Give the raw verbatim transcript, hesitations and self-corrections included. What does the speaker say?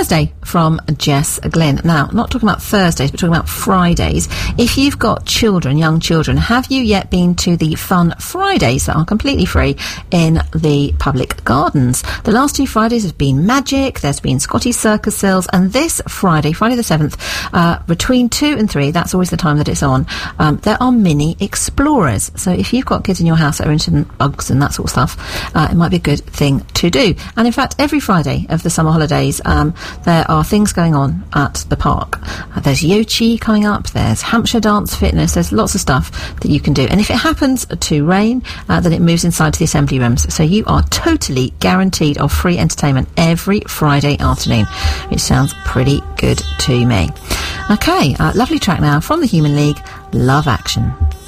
Thursday from Jess Glynn. Now, not talking about Thursdays, but talking about Fridays. If you've got children, young children, have you yet been to the Fun Fridays that are completely free in the public gardens? The last two Fridays have been magic, there's been Scotty Circus sales, and this Friday, Friday the seventh, uh, between two and three, that's always the time that it's on, um, there are mini explorers. So if you've got kids in your house that are into bugs and that sort of stuff, uh, it might be a good thing to do. And in fact, every Friday of the summer holidays, um, there are things going on at the park. Uh, there's Yochi coming up, there's Hampshire Dance Fitness, there's lots of stuff that you can do. And if it happens to rain, uh, then it moves inside to the assembly rooms. So you are totally guaranteed of free entertainment every Friday afternoon, which sounds pretty good to me. Okay, uh, lovely track now from the Human League, Love Action.